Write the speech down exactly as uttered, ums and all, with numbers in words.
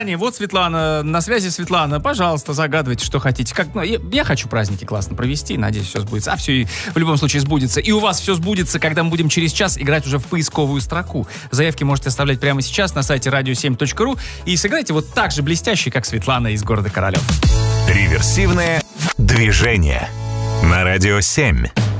Вот Светлана, на связи Светлана. Пожалуйста, загадывайте, что хотите. Как, ну, я, я хочу праздники классно провести, надеюсь, все сбудется. А все и в любом случае сбудется. И у вас все сбудется, когда мы будем через час играть уже в поисковую строку. Заявки можете оставлять прямо сейчас на сайте радио семь точка ру и сыграйте вот так же блестяще, как Светлана из города Королев. Реверсивное движение на радио семь.